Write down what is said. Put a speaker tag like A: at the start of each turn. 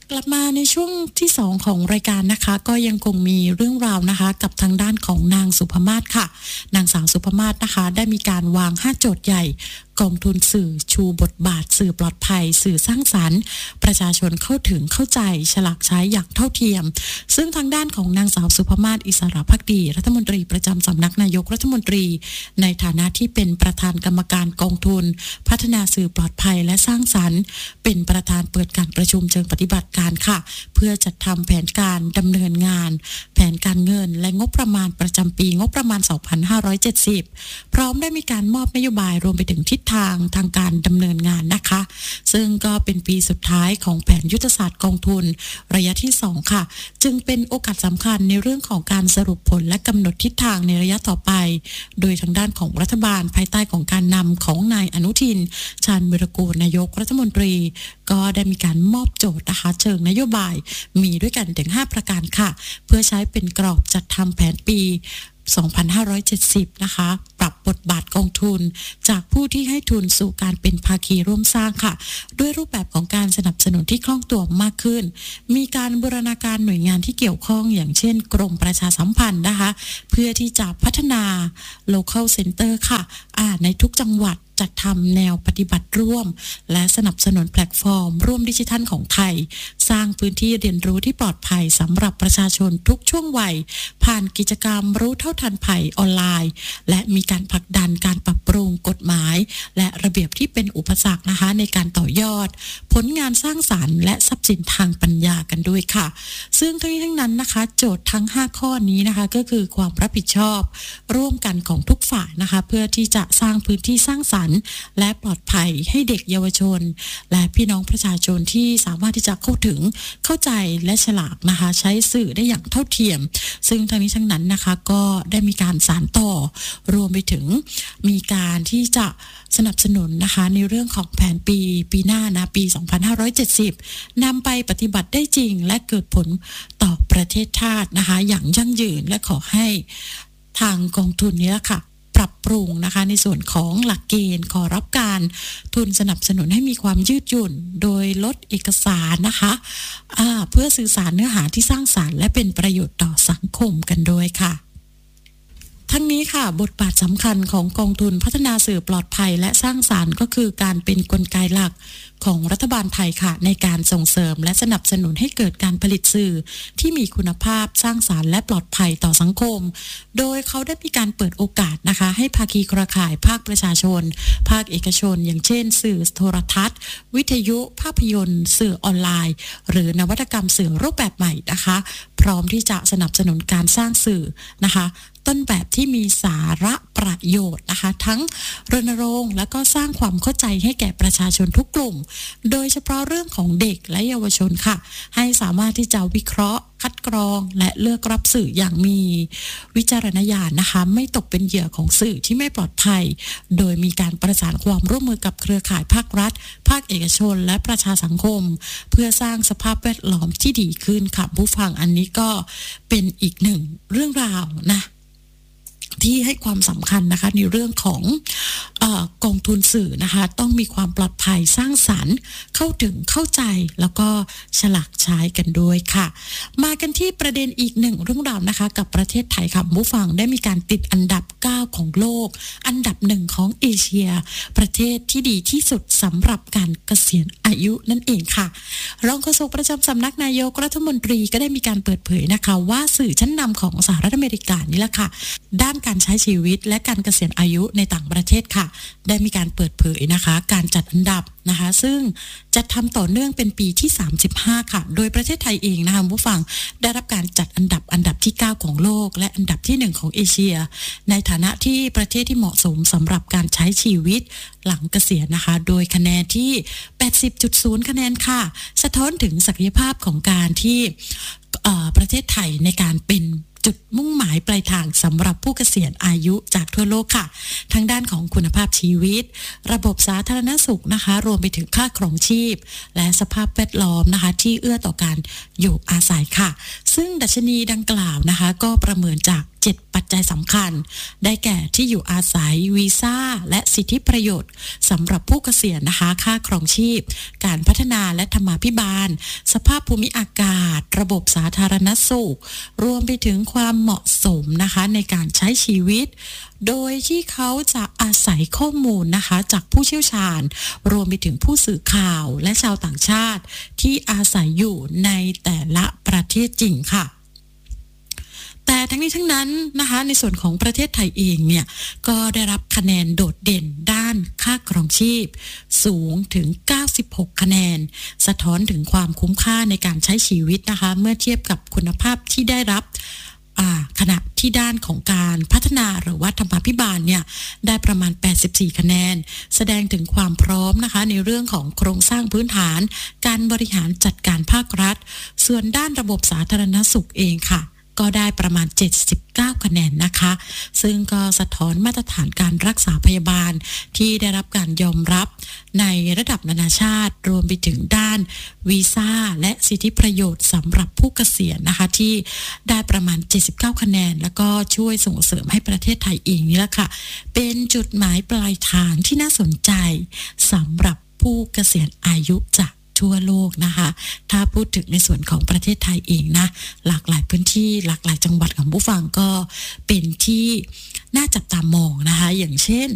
A: กลับมาในช่วงที่2ของรายการนะคะก็ยังคงมีเรื่องราวนะคะกับทางด้านของนางสุภมาศค่ะนางสาวสุภมาศนะคะได้มีการวาง5โจทย์ใหญ่กองทุนสื่อชูบทบาทสื่อปลอดภัยสื่อสร้างสรรค์ประชาชนเข้าถึงเข้าใจฉลากใช้อย่างเท่าเทียมซึ่งทางด้านของนางสาวสุภมาศอิสระภักดีรัฐมนตรีประจำสำนักนายกรัฐมนตรีในฐานะที่เป็นประธานกรรมการกองทุนพัฒนาสื่อปลอดภัยและสร้างสรรค์เป็นประธานเปิดการประชุมเชิงปฏิบัติการค่ะเพื่อจัดทำแผนการดำเนินงานแผนการเงินและงบประมาณประจำปีงบประมาณ 2570 พร้อมได้มีการมอบนโยบายรวมไปถึงทิศทางการดำเนินงานนะคะซึ่งก็เป็นปีสุดท้ายของแผนยุทธศาสตร์กองทุนระยะที่2ค่ะจึงเป็นโอกาสสำคัญในเรื่องของการสรุปผลและกำหนดทิศทางในระยะต่อไปโดยทางด้านของรัฐบาลภายใต้ของการนำของนายอนุทินชาญวิรากูลนายกรัฐมนตรีก็ได้มีการมอบโจทย์นะคะเชิงนโยบายมีด้วยกันถึง5ประการค่ะเพื่อใช้เป็นกรอบจัดทำแผนปี2570นะคะปรับบทบาทกองทุนจากผู้ที่ให้ทุนสู่การเป็นภาคีร่วมสร้างค่ะด้วยรูปแบบของการสนับสนุนที่คล่องตัวมากขึ้นมีการบูรณาการหน่วยงานที่เกี่ยวข้องอย่างเช่นกรมประชาสัมพันธ์นะคะเพื่อที่จะพัฒนา local center ค่ะในทุกจังหวัดจัดทำแนวปฏิบัติร่วมและสนับสนุนแพลตฟอร์มร่วมดิจิทัลของไทยสร้างพื้นที่เรียนรู้ที่ปลอดภัยสำหรับประชาชนทุกช่วงวัยผ่านกิจกรรมรู้เท่าทันภัยออนไลน์และมีการผลักดันการปรับปรุงกฎหมายและระเบียบที่เป็นอุปสรรคนะคะในการต่อยอดผลงานสร้างสรรค์และทรัพย์สินทางปัญญากันด้วยค่ะซึ่งทั้งนี้ทั้งนั้นนะคะโจทย์ทั้ง5ข้อนี้นะคะก็คือความรับผิดชอบร่วมกันของทุกฝ่ายนะคะเพื่อที่จะสร้างพื้นที่สร้างสรรค์และปลอดภัยให้เด็กเยาวชนและพี่น้องประชาชนที่สามารถที่จะเข้าถึงเข้าใจและฉลาดนะคะใช้สื่อได้อย่างเท่าเทียมซึ่งทั้งนี้ทั้งนั้นนะคะก็ได้มีการสานต่อรวมไปถึงมีการที่จะสนับสนุนนะคะในเรื่องของแผนปีหน้านะปี2570นำไปปฏิบัติได้จริงและเกิดผลต่อประเทศชาตินะคะอย่างยั่งยืนและขอให้ทางกองทุนนี้ค่ะปรับปรุงนะคะในส่วนของหลักเกณฑ์ขอรับการทุนสนับสนุนให้มีความยืดหยุ่นโดยลดเอกสารนะคะเพื่อสื่อสารเนื้อหาที่สร้างสรรค์และเป็นประโยชน์ต่อสังคมกันด้วยค่ะทั้งนี้ค่ะบทบาทสำคัญของกองทุนพัฒนาสื่อปลอดภัยและสร้างสรรค์ก็คือการเป็นกลไกหลักของรัฐบาลไทยค่ะในการส่งเสริมและสนับสนุนให้เกิดการผลิตสื่อที่มีคุณภาพสร้างสรรค์และปลอดภัยต่อสังคมโดยเขาได้มีการเปิดโอกาสนะคะให้ภาคีเครือข่ายภาคประชาชนภาคเอกชนอย่างเช่นสื่อโทรทัศน์วิทยุภาพยนตร์สื่อออนไลน์หรือนวัตกรรมสื่อรูปแบบใหม่นะคะพร้อมที่จะสนับสนุนการสร้างสื่อนะคะต้นแบบที่มีสาระประโยชน์นะคะทั้งรณรงค์และก็สร้างความเข้าใจให้แก่ประชาชนทุกกลุ่มโดยเฉพาะเรื่องของเด็กและเยาวชนค่ะให้สามารถที่จะวิเคราะห์คัดกรองและเลือกรับสื่ออย่างมีวิจารณญาณนะคะไม่ตกเป็นเหยื่อของสื่อที่ไม่ปลอดภัยโดยมีการประสานความร่วมมือกับเครือข่ายภาครัฐภาคเอกชนและประชาสังคมเพื่อสร้างสภาพแวดล้อมที่ดีขึ้นค่ะผู้ฟังอันนี้ก็เป็นอีกหนึ่งเรื่องราวนะที่ให้ความสำคัญนะคะในเรื่องของกองทุนสื่อนะคะต้องมีความปลอดภัยสร้างสรรค์เข้าถึงเข้าใจแล้วก็ฉลาดใช้กันด้วยค่ะมากันที่ประเด็นอีกหนึ่งเรื่องราวนะคะกับประเทศไทยค่ะผู้ฟังได้มีการติดอันดับ9ของโลกอันดับ1ของเอเชียประเทศที่ดีที่สุดสำหรับการเกษียณอายุนั่นเองค่ะรองโฆษกประจำสำนักนายกรัฐมนตรีก็ได้มีการเปิดเผยนะคะว่าสื่อชั้นนำของสหรัฐอเมริกานี่แหละค่ะด้านการใช้ชีวิตและการเกษียณอายุในต่างประเทศค่ะได้มีการเปิดเผยนะคะการจัดอันดับนะคะซึ่งจะทำต่อเนื่องเป็นปีที่35ค่ะโดยประเทศไทยเองนะคะผู้ฟังได้รับการจัดอันดับที่9ของโลกและอันดับที่1ของเอเชียในฐานะที่ประเทศที่เหมาะสมสำหรับการใช้ชีวิตหลังเกษียณนะคะโดยคะแนนที่ 80.0 คะแนนค่ะสะท้อนถึงศักยภาพของการที่ประเทศไทยในการเป็นจุดมุ่งหมายปลายทางสำหรับผู้เกษียณอายุจากทั่วโลกค่ะทั้งด้านของคุณภาพชีวิตระบบสาธารณสุขนะคะรวมไปถึงค่าครองชีพและสภาพแวดล้อมนะคะที่เอื้อต่อการอยู่อาศัยค่ะซึ่งดัชนีดังกล่าวนะคะก็ประเมินจาก 7 ปัจจัยสำคัญได้แก่ที่อยู่อาศัยวีซ่าและสิทธิประโยชน์สำหรับผู้เกษียณนะคะค่าครองชีพการพัฒนาและธรรมาภิบาลสภาพภูมิอากาศระบบสาธารณสุขรวมไปถึงความเหมาะสมนะคะในการใช้ชีวิตโดยที่เขาจะอาศัยข้อมูลนะคะจากผู้เชี่ยวชาญรวมไปถึงผู้สื่อข่าวและชาวต่างชาติที่อาศัยอยู่ในแต่ละประเทศจริงค่ะแต่ทั้งนี้ทั้งนั้นนะคะในส่วนของประเทศไทยเองเนี่ยก็ได้รับคะแนนโดดเด่นด้านค่าครองชีพสูงถึง96คะแนนสะท้อนถึงความคุ้มค่าในการใช้ชีวิตนะคะเมื่อเทียบกับคุณภาพที่ได้รับขณะที่ด้านของการพัฒนาหรือว่าธรรมาภิบาลเนี่ยได้ประมาณ84คะแนนแสดงถึงความพร้อมนะคะในเรื่องของโครงสร้างพื้นฐานการบริหารจัดการภาครัฐส่วนด้านระบบสาธารณสุขเองค่ะก็ได้ประมาณ79คะแนนนะคะซึ่งก็สะท้อนมาตรฐานการรักษาพยาบาลที่ได้รับการยอมรับในระดับนานาชาติรวมไปถึงด้านวีซ่าและสิทธิประโยชน์สำหรับผู้เกษียณนะคะที่ได้ประมาณ79คะแนนแล้วก็ช่วยส่งเสริมให้ประเทศไทยเองนี่แหละค่ะเป็นจุดหมายปลายทางที่น่าสนใจสำหรับผู้เกษียณอายุจากทั่วโลกนะคะถ้าพูดถึงในส่วนของประเทศไทยเองนะหลากหลายพื้นที่หลากหลายจังหวัดของผู้ฟังก็เป็นที่น่าจับตามองนะคะอย่างเช่น